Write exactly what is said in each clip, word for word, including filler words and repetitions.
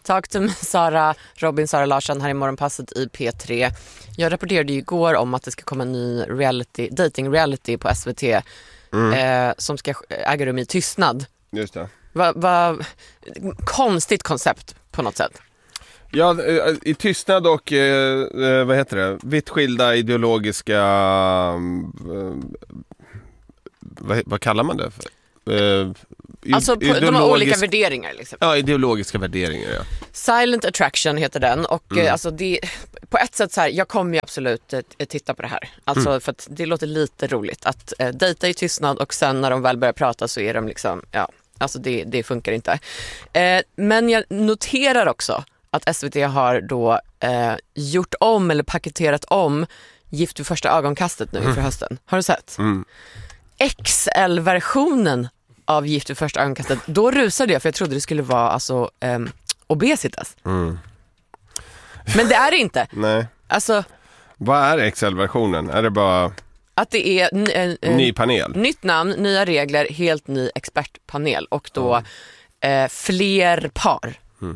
Talk to me, Sara, Robin, Sara Larsson här i Morgonpasset i P tre. Jag rapporterade ju igår om att det ska komma en ny reality, dating reality på S V T mm. eh, som ska äga rum i tystnad. Just det. Va, va, konstigt koncept på något sätt. Ja, i tystnad och eh, vad heter det? Vitt skilda ideologiska eh, vad, vad kallar man det för? Eh, alltså på, de har olika värderingar liksom. Ja, ideologiska värderingar, ja. Silent Attraction heter den och mm. eh, alltså det på ett sätt så här, jag kommer ju absolut eh, titta på det här. Alltså mm. för att det låter lite roligt att eh, dejta i tystnad och sen när de väl börjar prata så är de liksom, ja, alltså det, det funkar inte. Eh, men jag noterar också att S V T har då eh, gjort om eller paketerat om Gift vid första ögonkastet nu mm. inför hösten. Har du sett? Mm. X L-versionen av Gift vid första ögonkastet. Då rusade jag för jag trodde det skulle vara alltså, eh, obesitas. Mm. Men det är det inte. Nej. Alltså, vad är X L-versionen? Är det bara att det är n- n- ny panel? Nytt namn, nya regler, helt ny expertpanel och då mm. eh, fler par. Mm.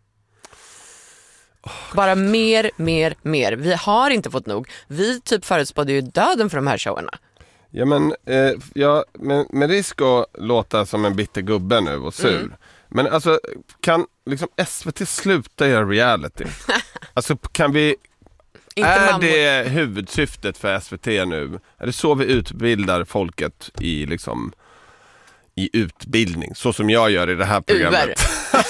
Bara mer, mer, mer. Vi har inte fått nog. Vi typ förutspådde ju döden för de här showerna. Ja, men, eh, ja, men med risk att låta som en bitter gubbe nu och sur. Mm. Men alltså, kan liksom S V T sluta göra reality? Alltså, kan vi... Inte är mamma. Det huvudsyftet för S V T nu? Är det så vi utbildar folket i liksom... i utbildning, så som jag gör i det här programmet.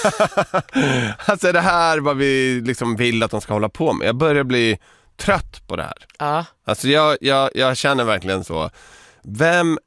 Alltså är det här vad vi liksom vill att de ska hålla på med? Jag börjar bli trött på det här. Ja. Alltså jag, jag, jag känner verkligen så. Vem,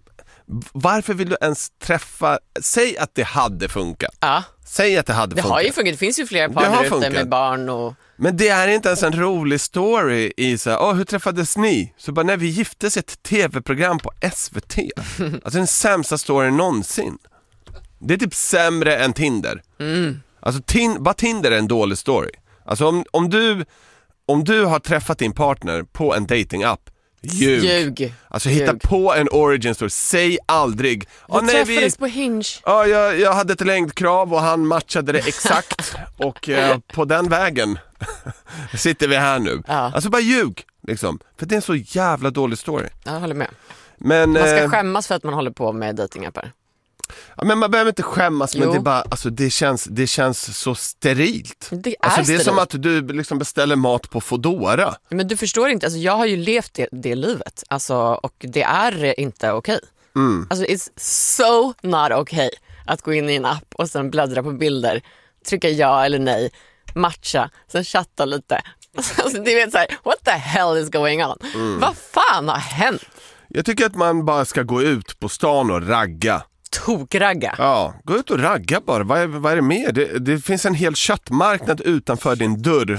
varför vill du ens träffa? Säg att det hade funkat. Ja. Säg att det hade det funkat. Det har ju funkat, det finns ju flera par där ute med barn och... Men det är inte ens en rolig story i så här, åh, hur träffades ni? Så bara, när vi giftes ett tv-program på S V T. Alltså den sämsta storyn någonsin. Det är typ sämre än Tinder. Mm. Alltså tin- bara Tinder är en dålig story. Alltså om, om, du, om du har träffat din partner på en dating-app, ljug. Ljug. Alltså hitta Ljug. på en origin story. Säg aldrig. Vi ah, nej, träffades vi... på Hinge. Ja, jag, jag hade ett längdkrav och han matchade det exakt. Och eh, på den vägen sitter vi här nu. Ja. Alltså bara ljug liksom. För det är en så jävla dålig story. Jag håller med. Men, man ska eh, skämmas för att man håller på med datingappar. Ja, men man behöver inte skämmas. Jo. Men det är bara, alltså det känns, det känns så sterilt. Det är, alltså, det är sterilt. som att du liksom beställer mat på Foodora. Men du förstår inte, alltså jag har ju levt det, det livet. Alltså, och det är inte okej. Mm. Alltså it's so not okay att gå in i en app och sen bläddra på bilder, trycka ja eller nej, matcha, sen chatta lite. Alltså du vet så här, what the hell is going on? Mm. Vad fan har hänt? Jag tycker att man bara ska gå ut på stan och ragga. Tokragga. Ja, gå ut och ragga bara. Vad är, vad är det mer? Det, det finns en hel köttmarknad utanför din dörr.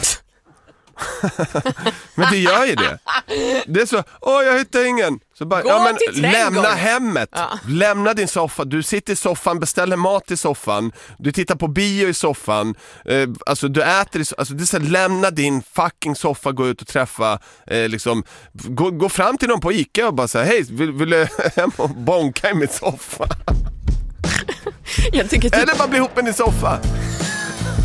Men det gör ju det. Det är så, åh jag hittar ingen. Så bara, gå ja, men till lämna hemmet. Ja. Lämna din soffa. Du sitter i soffan, beställer mat i soffan. Du tittar på bio i soffan. eh, Alltså du äter i so- alltså, det är så, lämna din fucking soffa. Gå ut och träffa eh, liksom, gå, gå fram till någon på Ica och bara säga, hej, vill, vill du hem och bonka i min soffa? Jag tycker typ... Eller bara bli ihop med din soffa.